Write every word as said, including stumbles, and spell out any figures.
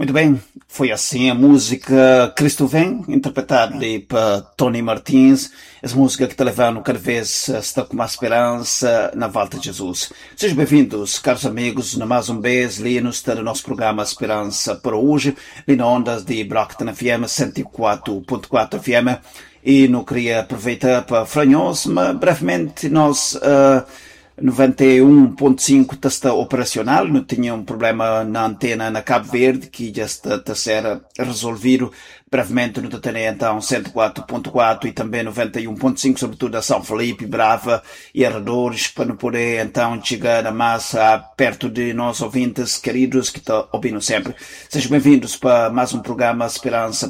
Muito bem, foi assim a música Cristo Vem, interpretada por Tony Martins, essa música que te levando cada vez está com uma esperança na volta de Jesus. Sejam bem-vindos, caros amigos, na mais um vez, ali no nosso programa Esperança para hoje, ali na ondas de Brockton F M cento e quatro ponto quatro F M, e não queria aproveitar para franhos, mas brevemente nós... Uh, noventa e um ponto cinco está operacional, não tinha um problema na antena na Cabo Verde, que já está a ser resolvido brevemente no T T N, então cento e quatro ponto quatro e também noventa e um ponto cinco, sobretudo a São Felipe, Brava e arredores, para não poder então chegar a massa perto de nós ouvintes queridos que estão ouvindo sempre. Sejam bem-vindos para mais um programa Esperança